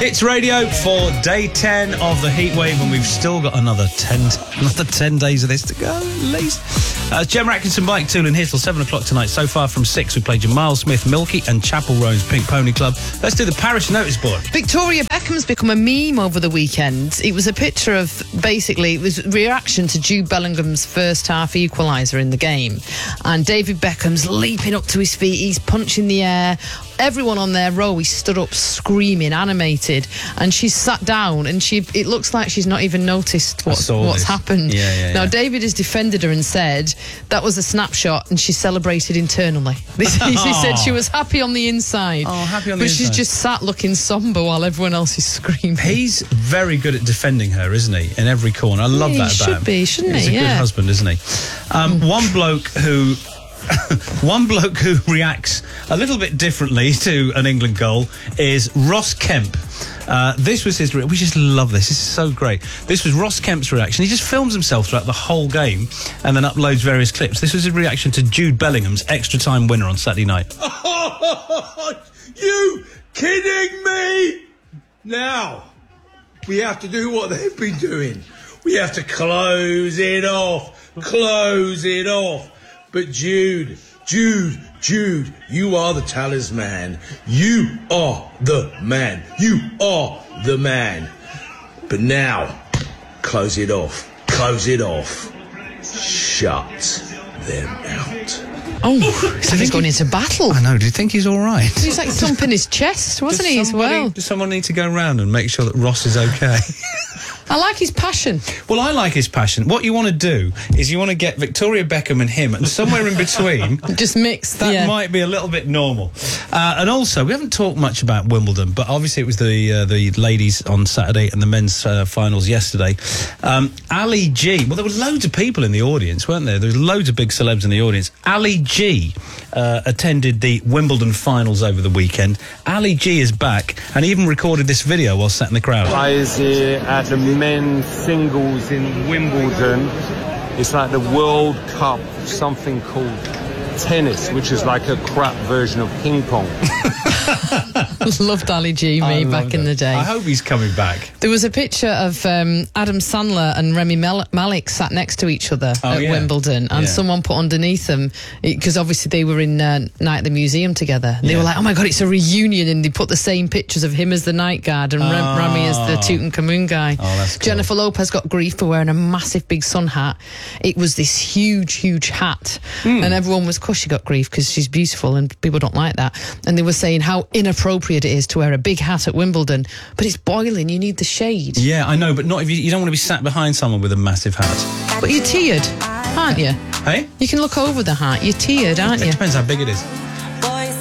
It's radio for day 10 of the heat wave, and we've still got another 10 days of this to go, at least. Gemma Atkinson, Mike Toolin here till 7 o'clock tonight. So far from 6, we played your Miles Smith, Milky and Chapel Roan's Pink Pony Club. Let's do the Parish Notice Board. Victoria Beckham's become a meme over the weekend. It was a picture of, basically, it was a reaction to Jude Bellingham's first half equaliser in the game. And David Beckham's leaping up to his feet, he's punching the air. Everyone on their row, he stood up screaming, animated, and she's sat down, and it looks like she's not even noticed what's happened. Now, David has defended her and said that was a snapshot, and she celebrated internally. He said she was happy on the inside. Oh, happy on the inside. But she's just sat looking sombre while everyone else is screaming. He's very good at defending her, isn't he? In every corner. I love that about him. He should be, shouldn't he? He's a good husband, isn't he? One bloke who reacts a little bit differently to an England goal is Ross Kemp. This was his... We just love this. This is so great. This was Ross Kemp's reaction. He just films himself throughout the whole game and then uploads various clips. This was his reaction to Jude Bellingham's extra-time winner on Saturday night. You kidding me? Now, we have to do what they've been doing. We have to close it off. Close it off. But Jude, you are the talisman. You are the man. You are the man. But now, close it off. Close it off. Shut them out. Oh, so he's going into battle. I know. Do you think he's all right? He's like thumping his chest, wasn't he, as well? Does someone need to go around and make sure that Ross is okay? I like his passion. Well, I like his passion. What you want to do is you want to get Victoria Beckham and him, and somewhere in between... Just mix. That might be a little bit normal. And also, we haven't talked much about Wimbledon, but obviously it was the ladies on Saturday and the men's finals yesterday. Ali G... Well, there were loads of people in the audience, weren't there? There was loads of big celebs in the audience. Ali G attended the Wimbledon finals over the weekend. Ali G is back and even recorded this video while sat in the crowd. I was here at the men's singles in Wimbledon. It's like the World Cup, something called tennis, which is like a crap version of ping pong. Loved Ali G, back in the day. I hope he's coming back. There was a picture of Adam Sandler and Rami Malek sat next to each other at Wimbledon, and someone put underneath them, because obviously they were in Night at the Museum together. They were like, oh my God, it's a reunion, and they put the same pictures of him as the night guard and Rami as the Tutankhamun guy. Oh, that's cool. Jennifer Lopez got grief for wearing a massive big sun hat. It was this huge hat, and everyone was, of course she got grief because she's beautiful and people don't like that, and they were saying how inappropriate it is to wear a big hat at Wimbledon, but it's boiling, you need the shade. Yeah, I know, but not if you don't want to be sat behind someone with a massive hat. But you're tiered, aren't you? Hey? You can look over the hat, you're tiered, aren't you? It depends how big it is.